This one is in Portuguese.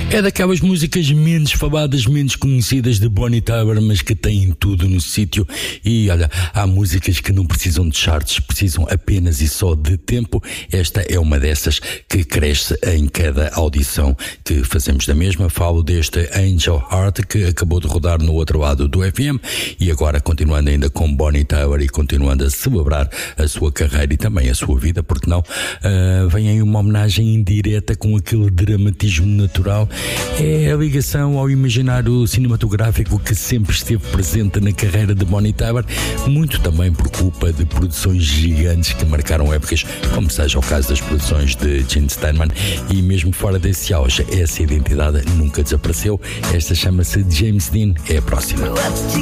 É daquelas músicas menos faladas, menos conhecidas de Bonnie Tyler, mas que têm tudo no sítio. E olha, há músicas que não precisam de charts, precisam apenas e só de tempo. Esta é uma dessas que cresce em cada audição que fazemos da mesma. Falo deste Angel Heart, que acabou de rodar no outro lado do FM, e agora continuando ainda com Bonnie Tyler e continuando a celebrar a sua carreira e também a sua vida, porque não? Vem aí uma homenagem indireta com aquele dramatismo natural. É a ligação ao imaginário cinematográfico que sempre esteve presente na carreira de Bonnie Tyler, muito também por culpa de produções gigantes que marcaram épocas, como seja o caso das produções de Gene Steinman, e mesmo fora desse auge, essa identidade nunca desapareceu. Esta chama-se James Dean, é a próxima.